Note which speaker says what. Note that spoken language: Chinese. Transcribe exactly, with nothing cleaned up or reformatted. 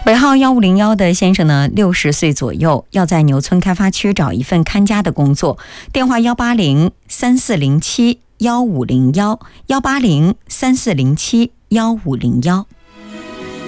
Speaker 1: 尾号一五零一的先生呢，六十岁左右，要在牛村开发区找一份看家的工作，电话幺八零三四零七幺五零幺幺八零三四零七幺五零幺。